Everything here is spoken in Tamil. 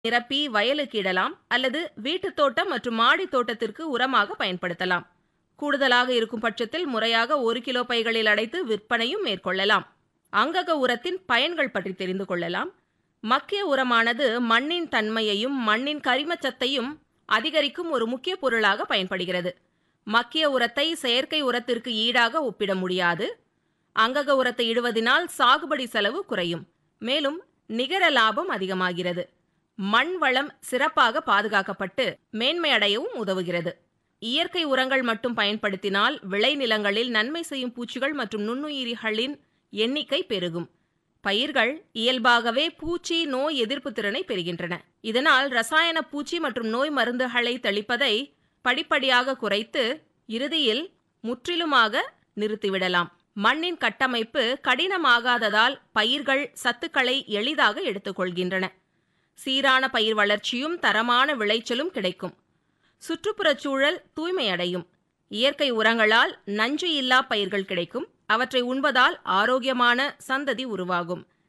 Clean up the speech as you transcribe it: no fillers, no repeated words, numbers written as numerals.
நிரப்பி வயலுக்கு இடலாம் அல்லது வீட்டுத் தோட்டம் மற்றும் மாடி தோட்டத்திற்கு உரமாக பயன்படுத்தலாம். கூடுதலாக இருக்கும் பட்சத்தில் முறையாக 1 கிலோ பைகளில் அடைத்து விற்பனையும் மேற்கொள்ளலாம். அங்கக உரத்தின் பயன்கள் பற்றி தெரிந்து கொள்ளலாம். மக்கிய உரமானது மண்ணின் தன்மையையும் மண்ணின் கரிமச்சத்தையும் அதிகரிக்கும் ஒரு முக்கிய பொருளாக பயன்படுகிறது. மக்கிய உரத்தை செயற்கை உரத்திற்கு ஈடாக ஒப்பிட முடியாது. அங்கக உரத்தை இடுவதனால் சாகுபடி செலவு குறையும். மேலும் நிகர லாபம் அதிகமாகிறது. மண் வளம் சிறப்பாக பாதுகாக்கப்பட்டு மேன்மை அடையவும் உதவுகிறது. இயற்கை உரங்கள் மட்டும் பயன்படுத்தினால் விளைநிலங்களில் நன்மை செய்யும் பூச்சிகள் மற்றும் நுண்ணுயிரிகளின் எண்ணிக்கை பெருகும். பயிர்கள் இயல்பாகவே பூச்சி நோய் எதிர்ப்பு திறனை பெறுகின்றன. இதனால் ரசாயன பூச்சி மற்றும் நோய் மருந்துகளை தெளிப்பதை படிப்படியாக குறைத்து இறுதியில் முற்றிலுமாக நிறுத்திவிடலாம். மண்ணின் கட்டமைப்பு கடினமாகாததால் பயிர்கள் சத்துக்களை எளிதாக எடுத்துக்கொள்கின்றன. சீரான பயிர் வளர்ச்சியும் தரமான விளைச்சலும் கிடைக்கும். சுற்றுப்புறச் சூழல் தூய்மையடையும். இயற்கை உரங்களால் நஞ்சு இல்லா பயிர்கள் கிடைக்கும். அவற்றை உண்பதால் ஆரோக்கியமான சந்ததி உருவாகும்.